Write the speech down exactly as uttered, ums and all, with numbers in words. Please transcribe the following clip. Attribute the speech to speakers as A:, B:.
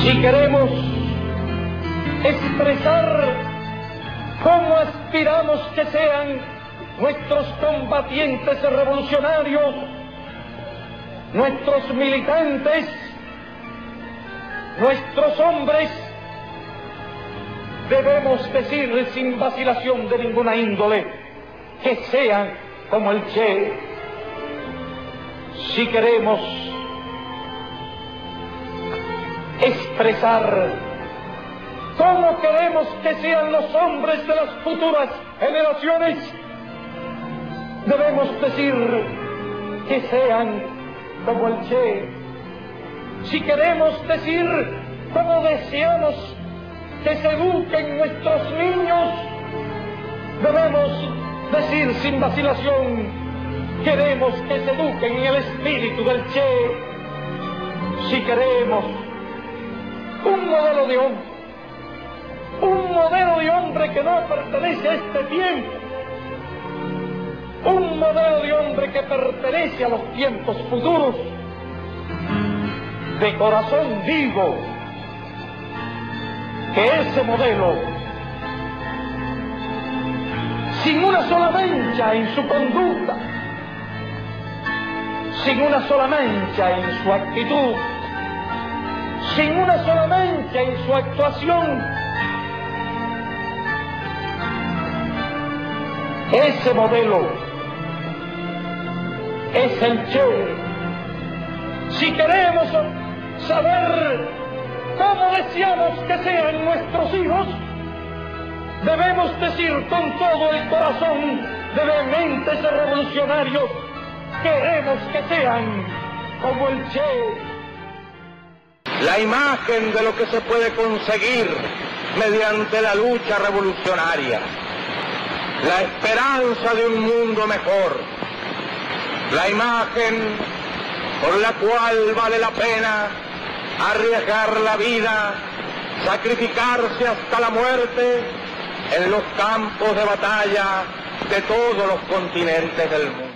A: Si queremos expresar cómo aspiramos que sean nuestros combatientes revolucionarios, nuestros militantes, nuestros hombres, debemos decir sin vacilación de ninguna índole que sean como el Che. Si queremos expresar cómo queremos que sean los hombres de las futuras generaciones, debemos decir que sean como el Che. Si queremos decir cómo deseamos que se eduquen nuestros niños, debemos decir sin vacilación: queremos que se eduquen en el espíritu del Che. Si queremos un modelo de hombre, un modelo de hombre que no pertenece a este tiempo, un modelo de hombre que pertenece a los tiempos futuros, de corazón digo que ese modelo, sin una sola mancha en su conducta, sin una sola mancha en su actitud, sin una sola mancha en su actuación, ese modelo es el Che. Si queremos saber cómo deseamos que sean nuestros hijos, debemos decir con todo el corazón de vehementes revolucionarios: queremos que sean como el Che.
B: La imagen de lo que se puede conseguir mediante la lucha revolucionaria, la esperanza de un mundo mejor, la imagen por la cual vale la pena arriesgar la vida, sacrificarse hasta la muerte en los campos de batalla de todos los continentes del mundo.